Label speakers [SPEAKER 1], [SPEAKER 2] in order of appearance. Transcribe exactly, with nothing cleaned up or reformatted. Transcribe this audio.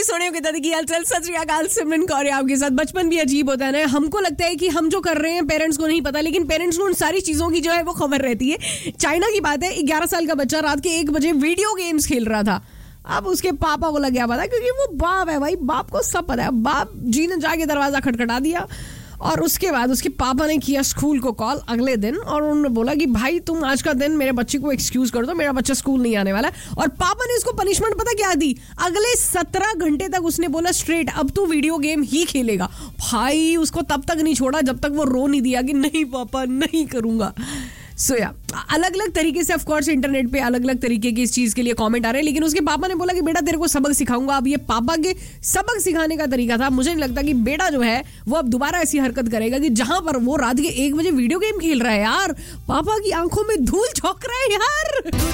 [SPEAKER 1] सोनियो के दादी की हालचाल, सत श्री अकाल, सिमरन कौर आपके साथ। बचपन भी अजीब होता है ना, हमको लगता है कि हम जो कर रहे हैं पेरेंट्स को नहीं पता, लेकिन पेरेंट्स को उन सारी चीजों की जो है वो खबर रहती है। चाइना की बात है, ग्यारह साल का बच्चा रात के एक बजे वीडियो गेम्स खेल रहा था। अब उसके पापा को लग गया पता, क्योंकि वो बाप है भाई, बाप को सब पता है। बाप जी ने जाके दरवाजा खटखटा दिया और उसके बाद उसके पापा ने किया स्कूल को कॉल अगले दिन और उन्होंने बोला कि भाई तुम आज का दिन मेरे बच्चे को एक्सक्यूज कर दो, मेरा बच्चा स्कूल नहीं आने वाला है। और पापा ने उसको पनिशमेंट पता क्या दी, अगले सत्रह घंटे तक उसने बोला स्ट्रेट अब तू वीडियो गेम ही खेलेगा। भाई उसको तब तक नहीं छोड़ा जब तक वो रो नहीं दिया कि नहीं पापा नहीं करूंगा। सो या अलग अलग तरीके से ऑफ कोर्स इंटरनेट पे अलग अलग तरीके की इस चीज के लिए कमेंट आ रहे हैं, लेकिन उसके पापा ने बोला कि बेटा तेरे को सबक सिखाऊंगा। अब ये पापा के सबक सिखाने का तरीका था। मुझे नहीं लगता कि बेटा जो है वो अब दोबारा ऐसी हरकत करेगा कि जहां पर वो रात के एक बजे वीडियो गेम खेल रहा है। यार पापा की आंखों में धूल झोंक रहा है यार।